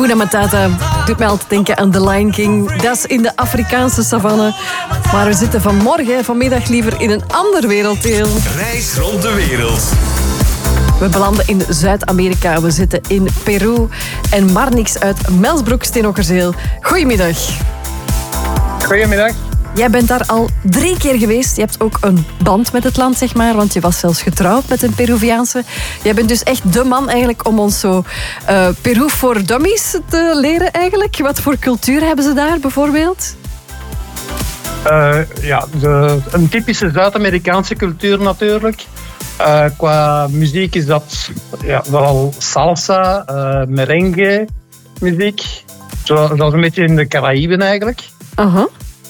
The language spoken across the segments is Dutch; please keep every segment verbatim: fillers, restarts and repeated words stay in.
Hakuna Matata doet mij altijd denken aan The Lion King. Dat is in de Afrikaanse savanne. Maar we zitten vanmorgen, vanmiddag liever in een ander werelddeel. Reis rond de wereld. We belanden in Zuid-Amerika. We zitten in Peru. En Marnix uit Melsbroek, Stenokerzeel. Goedemiddag. Goedemiddag. Jij bent daar al drie keer geweest. Je hebt ook een band met het land, zeg maar. Want je was zelfs getrouwd met een Peruviaanse. Jij bent dus echt de man eigenlijk om ons zo uh, Peru voor dummies te leren eigenlijk. Wat voor cultuur hebben ze daar bijvoorbeeld? Uh, ja, de, een typische Zuid-Amerikaanse cultuur natuurlijk. Uh, qua muziek is dat ja, vooral salsa, uh, merengue muziek. Zo, dat is een beetje in de Caraïben eigenlijk. Uh-huh.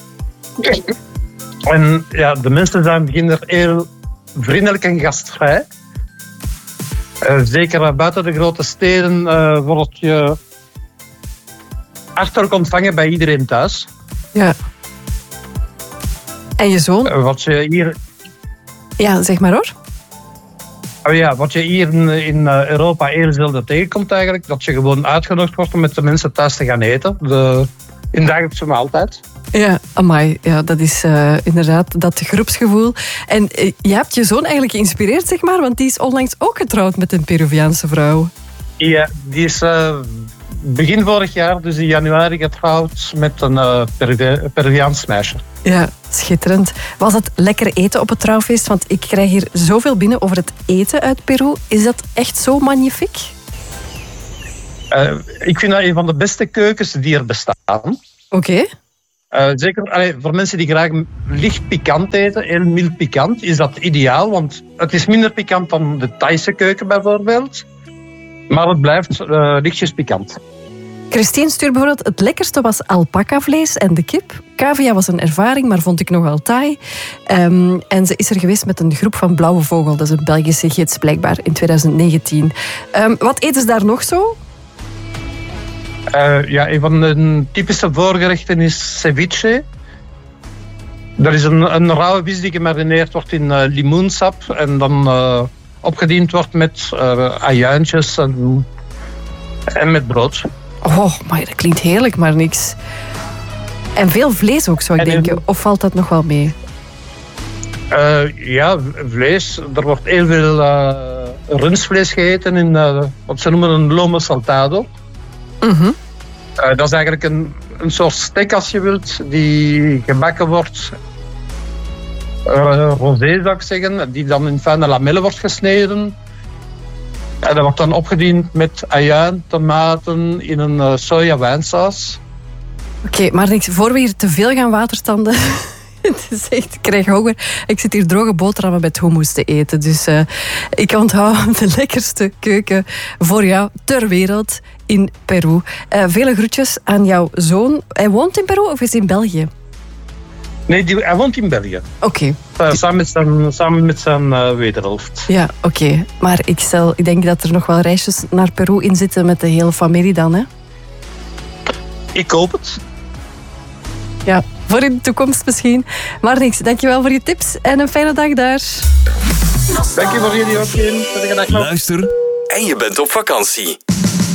En ja, de mensen zijn beginnen heel vriendelijk en gastvrij. Uh, zeker buiten de grote steden uh, word je hartelijk ontvangen bij iedereen thuis. Ja. En je zoon? Uh, wat je hier... Ja, zeg maar hoor. Oh ja, wat je hier in, in Europa heel zelden tegenkomt eigenlijk, dat je gewoon uitgenodigd wordt om met de mensen thuis te gaan eten. De, in de dagelijkse maaltijd. Ja, amai. Ja, dat is uh, inderdaad dat groepsgevoel. En uh, je hebt je zoon eigenlijk geïnspireerd, zeg maar, want die is onlangs ook getrouwd met een Peruviaanse vrouw. Ja, die is uh, begin vorig jaar, dus in januari, getrouwd met een uh, Peru- Peruviaans meisje. Ja, schitterend. Was het lekker eten op het trouwfeest? Want ik krijg hier zoveel binnen over het eten uit Peru. Is dat echt zo magnifiek? Uh, ik vind dat een van de beste keukens die er bestaan. Oké. Okay. Uh, zeker allee, voor mensen die graag licht pikant eten, heel mild pikant, is dat ideaal. Want het is minder pikant dan de Thaise keuken bijvoorbeeld. Maar het blijft uh, lichtjes pikant. Christine stuurt bijvoorbeeld: het lekkerste was alpaca-vlees en de kip. Cavia was een ervaring, maar vond ik nogal taai. Um, en ze is er geweest met een groep van Blauwe Vogel. Dat is een Belgische gids blijkbaar in twintig negentien. Um, wat eten ze daar nog zo? Uh, ja, een van de typische voorgerechten is ceviche. Dat is een, een rauwe vis die gemarineerd wordt in uh, limoensap en dan uh, opgediend wordt met uh, ajuintjes en, en met brood. Oh, maar dat klinkt heerlijk, maar niks. En veel vlees ook, zou ik en denken. Of valt dat nog wel mee? Uh, ja, vlees. Er wordt heel veel uh, rundvlees gegeten in uh, wat ze noemen een lomo saltado. Mm-hmm. Uh, dat is eigenlijk een, een soort steak, als je wilt, die gebakken wordt. Uh, rosé, zou ik zeggen, die dan in fijne lamellen wordt gesneden. En dat wordt dan opgediend met ajuin, tomaten in een uh, soja-wijnsaus. Oké, okay, maar niks, voor we hier te veel gaan watertanden... Het is echt, ik krijg honger. Ik zit hier droge boterhammen met hummus te eten. Dus uh, ik onthoud de lekkerste keuken voor jou ter wereld in Peru. Uh, vele groetjes aan jouw zoon. Hij woont in Peru of is hij in België? Nee, die, hij woont in België. Oké. Okay. Uh, samen met zijn, samen met zijn uh, wederhelft. Ja, oké. Okay. Maar ik, stel, ik denk dat er nog wel reisjes naar Peru in zitten met de hele familie dan, hè? Ik hoop het. Ja, voor in de toekomst misschien. Maar niks, dankjewel voor je tips en een fijne dag daar. Dank je voor jullie ook, Kim. Luister en je bent op vakantie.